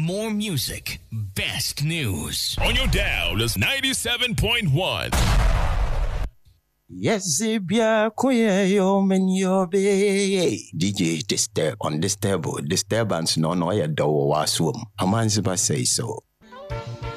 more music, best news. On your dial is 97.1. Yes, Zibia, yo, men, yo, be. DJ, disturb on disturbance, no, ya do was womb. A man's say so.